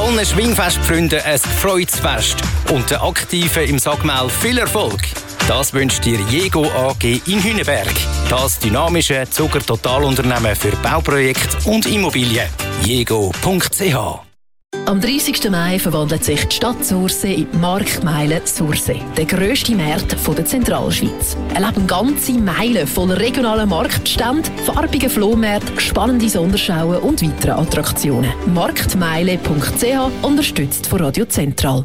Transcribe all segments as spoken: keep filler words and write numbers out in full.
allen Schwingfestfreunden ein gefreutes Fest und den Aktiven im Sagmel viel Erfolg. Das wünscht dir Jego A G in Hünenberg. Das dynamische Zucker-Totalunternehmen für Bauprojekte und Immobilien. jego punkt c h. Am dreißigsten Mai verwandelt sich die Stadt Sursee in die Marktmeile Sursee, der grösste Markt der Zentralschweiz. Erleben ganze Meilen voller regionaler Marktstände, farbigen Flohmärkte, spannende Sonderschauen und weitere Attraktionen. marktmeile punkt c h, unterstützt von Radio Zentral.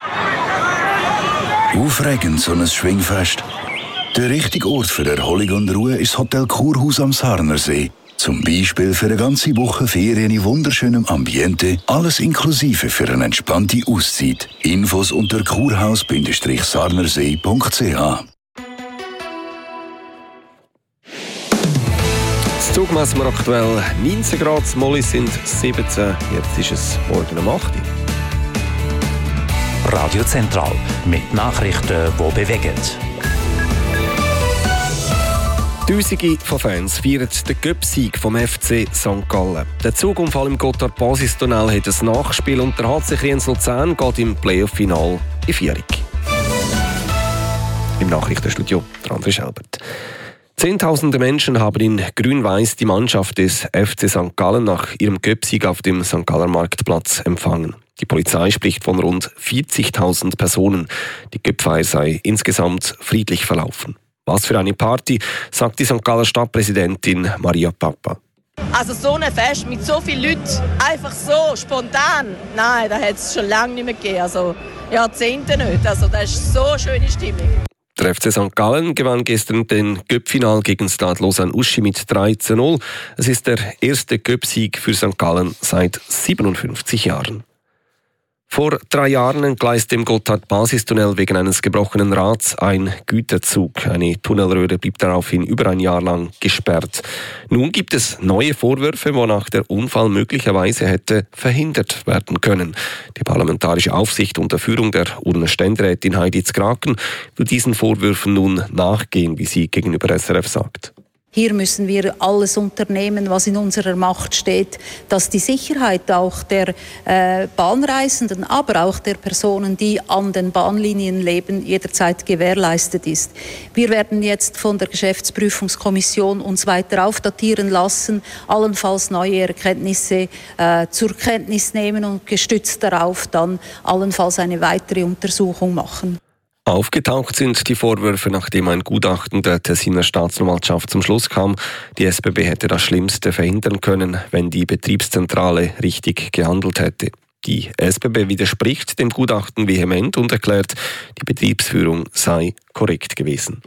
Aufregend, so ein Schwingfest. Der richtige Ort für Erholung und Ruhe ist das Hotel Kurhaus am Sarnersee. Zum Beispiel für eine ganze Woche Ferien in wunderschönem Ambiente, alles inklusive für eine entspannte Auszeit. Infos unter kurhaus Sarnersee punkt c h. Das Zug messen wir aktuell neunzehn Grad, das Molly sind siebzehn, jetzt ist es morgen um acht Uhr. Radio Zentral mit Nachrichten, die bewegen. Tausende von Fans feiern den Cup-Sieg vom F C Sankt Gallen. Der Zugunfall im Gotthard-Basistunnel hat ein Nachspiel und der H C Kriens Luzern geht im Playoff-Final in Vierung. Im Nachrichtenstudio der André Schelbert. Zehntausende Menschen haben in Grün-Weiß die Mannschaft des F C Sankt Gallen nach ihrem Cup-Sieg auf dem Sankt Galler Marktplatz empfangen. Die Polizei spricht von rund vierzigtausend Personen. Die Cup-Feier sei insgesamt friedlich verlaufen. Was für eine Party, sagt die Sankt Galler Stadtpräsidentin Maria Papa. Also so ein Fest mit so vielen Leuten, einfach so, spontan, nein, das hat es schon lange nicht mehr gegeben, also Jahrzehnte nicht. Also das ist so eine schöne Stimmung. Der F C Sankt Gallen gewann gestern den Cup-Final gegen Stade Lausanne-Uschi mit drei zu null. Es ist der erste Cup-Sieg für Sankt Gallen seit siebenundfünfzig Jahren. Vor drei Jahren entgleiste im Gotthard-Basistunnel wegen eines gebrochenen Rads ein Güterzug. Eine Tunnelröhre blieb daraufhin über ein Jahr lang gesperrt. Nun gibt es neue Vorwürfe, wonach der Unfall möglicherweise hätte verhindert werden können. Die parlamentarische Aufsicht unter Führung der Urner Ständerätin Heidi Zgraken will diesen Vorwürfen nun nachgehen, wie sie gegenüber S R F sagt. Hier müssen wir alles unternehmen, was in unserer Macht steht, dass die Sicherheit auch der äh, Bahnreisenden, aber auch der Personen, die an den Bahnlinien leben, jederzeit gewährleistet ist. Wir werden jetzt von der Geschäftsprüfungskommission uns weiter aufdatieren lassen, allenfalls neue Erkenntnisse äh, zur Kenntnis nehmen und gestützt darauf dann allenfalls eine weitere Untersuchung machen. Aufgetaucht sind die Vorwürfe, nachdem ein Gutachten der Tessiner Staatsanwaltschaft zum Schluss kam, die S B B hätte das Schlimmste verhindern können, wenn die Betriebszentrale richtig gehandelt hätte. Die S B B widerspricht dem Gutachten vehement und erklärt, die Betriebsführung sei korrekt gewesen.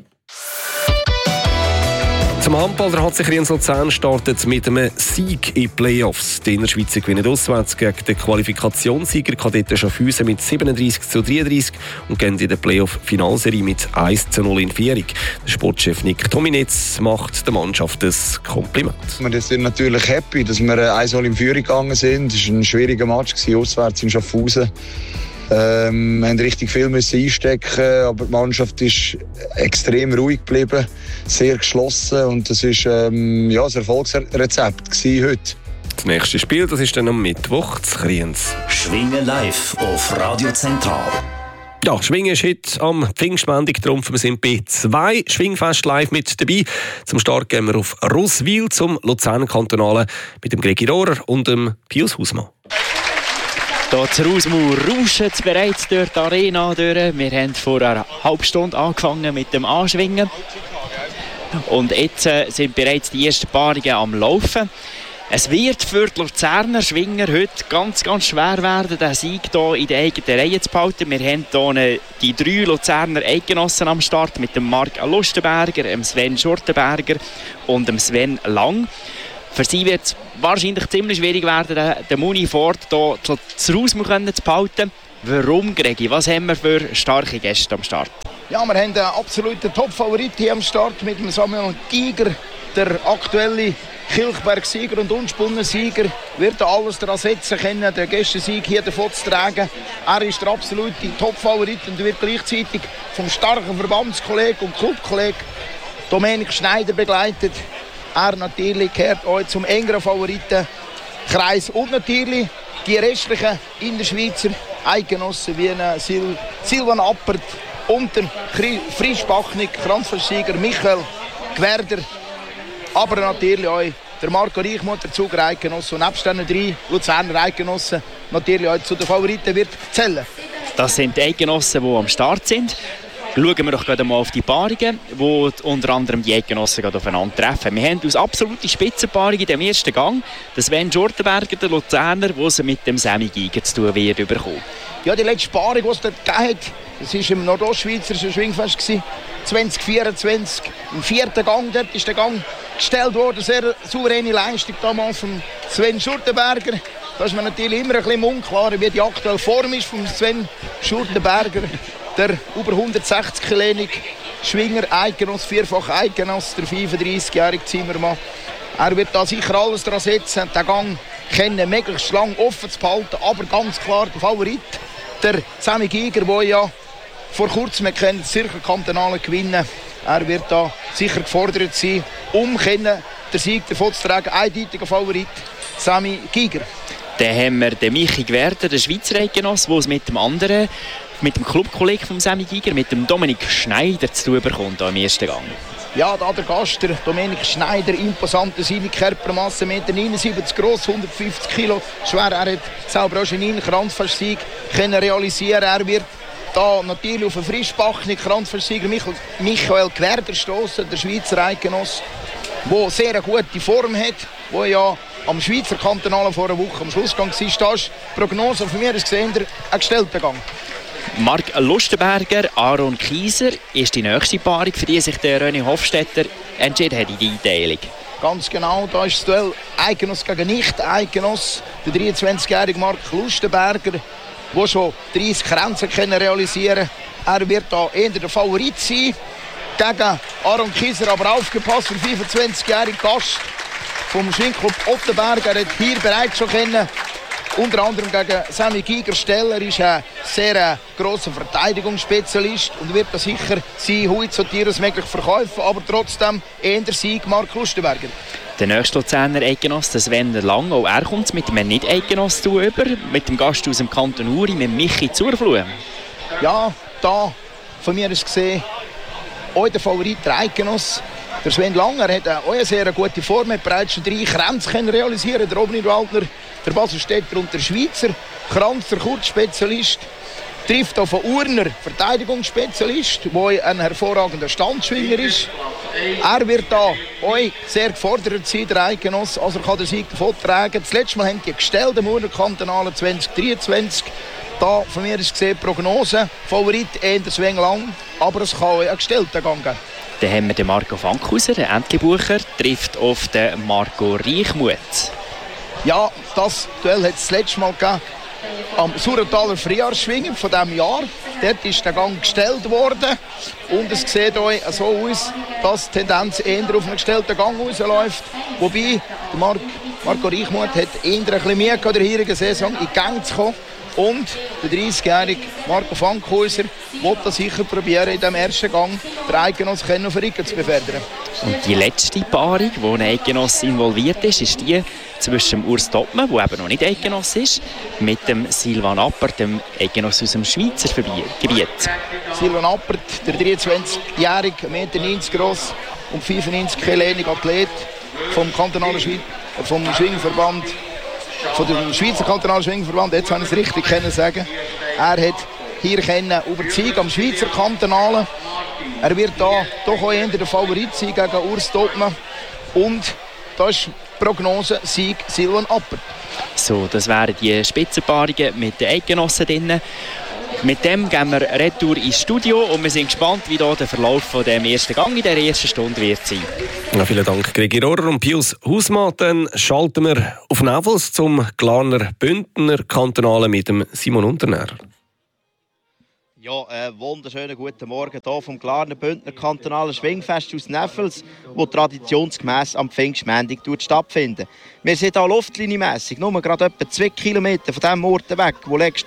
Zum Handball, der H C Kriens Luzern startet mit einem Sieg in die Playoffs. Die Innerschweizer gewinnen auswärts gegen den Qualifikationssieger Kadetten Schaffhausen mit siebenunddreißig zu dreiunddreißig und gehen in der Playoff-Finalserie mit eins zu null in Vierung. Der Sportchef Nick Tominetz macht der Mannschaft ein Kompliment. Wir sind natürlich happy, dass wir eins zu null in Führung gegangen sind. Es war ein schwieriger Match auswärts in Schaffhausen. Ähm, wir mussten richtig viel einstecken, aber die Mannschaft ist extrem ruhig geblieben, sehr geschlossen und das war ähm, ja, ein Erfolgsrezept heute. Das nächste Spiel, das ist dann am Mittwoch zu Kriens. Schwingen live auf Radio Zentral. Ja, Schwingen ist heute am Pfingstmontag, darum wir sind bei zwei Schwingfest live mit dabei. Zum Start gehen wir auf Russwil zum Luzerner Kantonalen mit dem Gregi Rohrer und dem Pius Hausmann. Hier zu Rausmau rauscht es bereits durch die Arena durch. Wir haben vor einer halben Stunde angefangen mit dem Anschwingen. Und jetzt sind bereits die ersten Paarungen am Laufen. Es wird für die Luzerner Schwinger heute ganz, ganz schwer werden, den Sieg hier in der eigenen Reihe zu behalten. Wir haben hier die drei Luzerner Eidgenossen am Start mit dem Marc Lustenberger, dem Sven Schurtenberger und dem Sven Lang. Für sie wird es wahrscheinlich ziemlich schwierig werden, den Muni Ford hier zu Rausmau zu behalten. Warum, Gregi? Was haben wir für starke Gäste am Start? Ja, wir haben einen absoluten Top-Favorit hier am Start mit dem Samuel Giger, der aktuelle Kilchberg-Sieger und Unspunnen-Sieger. Wird alles daran setzen können, den Gästensieg hier davon zu tragen. Er ist der absolute Top-Favorit und wird gleichzeitig vom starken Verbandskollegen und Clubkollegen Dominik Schneider begleitet. Er natürlich gehört auch zum engeren Favoritenkreis und natürlich die restlichen Innerschweizer Eidgenossen wie Sil- Silvan Appert und der Frisch Bachnik, Kranzversieger Michael Gwerder, aber natürlich auch der Marco Reichmuth, der Zuger Eidgenosse und nebst diesen drei Luzerner Eidgenossen natürlich auch zu den Favoriten wird zählen. Das sind die Eidgenossen, die am Start sind. Schauen wir doch gerade mal auf die Paarungen, wo unter anderem die Eidgenossen aufeinandertreffen. Wir haben aus absolute Spitzenpaarung in dem ersten Gang den Sven Schurtenberger, der Luzerner, der es mit dem Sammy Giger zu tun wird bekommen. Ja, die letzte Paarung, die es dort gegeben hat, das war im Nordostschweizerischen Schwingfest zwanzig vierundzwanzig. Im vierten Gang, dort ist der Gang gestellt worden. Sehr souveräne Leistung damals von Sven Schurtenberger. Da ist man natürlich immer ein bisschen unklar, wie die aktuelle Form ist von Sven Schurtenberger. Der über hundertsechzig Kilo Schwinger, Eidgenoss, vierfach Eidgenoss, der fünfunddreißigjährige Zimmermann. Er wird da sicher alles daran setzen, den Gang kennen, möglichst lang offen zu behalten, aber ganz klar der Favorit, der Sammy Giger, der ja vor kurzem den Zürcher Kantonalen gewinnen. Er wird da sicher gefordert sein, um den Sieg davon zu tragen. Eindeutiger Favorit, Sammy Giger. Dann haben wir den Michi Gwerder, den Schweizer Eidgenoss, der es mit dem anderen, mit dem Clubkollegen von Sammy Giger, mit dem Dominik Schneider zu tun bekommt, im ersten Gang. Ja, da der Gast, der Dominik Schneider, imposante seine Körpermasse, eins Komma neunundsiebzig Meter groß, hundertfünfzig Kilo schwer. Er hat selber auch schon einen Kranzversieg können realisieren. Er wird da natürlich auf einen Frischbachnik Kranzversieger Michael Gwerder stoßen, der Schweizer Eidgenoss, der sehr eine gute Form hat, der ja am Schweizer Kantonalen vor einer Woche am Schlussgang war. Da ist die Prognose von mir gesehen, ein gestellter Gang. Marc Lustenberger, Aaron Kieser ist die nächste Paarung, für die sich der René Hofstetter entschieden hat in die Einteilung. Ganz genau, da ist das Duell Eidgenoss gegen Nicht-Eidgenoss. Der dreiundzwanzigjährige Marc Lustenberger, der schon dreißig Grenzen realisieren kann. Er wird da eher der Favorit sein. Gegen Aaron Kieser aber aufgepasst, der fünfundzwanzigjährige Gast vom Schwingclub Ottenberg. Er hat hier bereits schon kennen. Unter anderem gegen Sammy Giger stellen. Er ist ein sehr grosser Verteidigungsspezialist und wird da sicher sein Hut so teuer als möglich verkaufen, aber trotzdem eher der Sieg Marc Lustenberger. Der nächste Luzerner Eidgenoss, Sven Lang, auch er kommt mit einem Nicht-Eidgenoss zu über, mit dem Gast aus dem Kanton Uri, mit Michi Zurfluh. Ja, da von mir ist gesehen, auch der Favorit der Eidgenoss. Der Sven Langer hat auch eine sehr gute Form, hat bereits schon drei Kränze realisieren. Der Robin Waldner, der Baselstädter und der Schweizer Kranz, der Kurzspezialist, trifft auf einen Urner Verteidigungsspezialist, der ein hervorragender Standschwinger ist. Er wird da auch sehr gefordert sein, der Eidgenoss, also er kann den Sieg davon tragen. Das letzte Mal haben die gestellt im Urner Kantonalen zwanzig dreiundzwanzig. Da von mir ist gesehen Prognose, Favorit eher der Sven Lang, aber es kann auch einen gestellten Gang geben. Dann haben wir den Marco Fankhauser, der Entlebucher, trifft auf den Marco Reichmuth. Ja, das Duell hat es das letzte Mal gegeben am Surrentaler Frühjahrsschwingen von diesem Jahr. Dort ist der Gang gestellt worden und es sieht euch so aus, dass die Tendenz eher auf einen gestellten Gang rausläuft. Wobei der Mar- Marco Reichmuth hat eher ein bisschen mehr in der heurigen Saison in die Gänge zu kommen. Und der dreißigjährige Marco Fankhauser will das sicher probieren, in diesem ersten Gang den Eidgenoss auf den Rücken zu befördern. Und die letzte Paarung, wo ein Eidgenoss involviert ist, ist die zwischen dem Urs Topmann, der eben noch nicht Eidgenoss ist, mit dem Silvan Appert, dem Eidgenoss aus dem Schweizer Gebiet. Silvan Appert, der dreiundzwanzigjährige, eins Komma neunzig Meter groß und fünfundneunzig Kilo Athlet vom kantonalen Schweiz, vom Schwingverband. Von dem Schweizer Kantonalen Schwingverband, jetzt kann ich es richtig können sagen. Er hat hier können überzeugen am Schweizer Kantonalen. Er wird da doch auch eher der Favorit sein gegen Urs Topmann. Und da ist die Prognose Sieg Silvan Appert. So, das wären die Spitzenpaarungen mit den Eidgenossen drin. Mit dem gehen wir retour ins Studio und wir sind gespannt, wie da der Verlauf von dem ersten Gang in der ersten Stunde wird sein. Ja, vielen Dank, Gregor Rohrer und Pius Hausmann. Dann schalten wir auf Nevels zum Glarner Bündner Kantonalen mit dem Simon Unternährer. Ja, einen wunderschönen guten Morgen hier vom Glarner Bündner Kantonalen Schwingfest aus Neffels, wo traditionsgemäss am Pfingstmontag stattfindet. Wir sind hier luftlinienmässig nur gerade etwa zwei Kilometer von dem Ort weg, wo letzten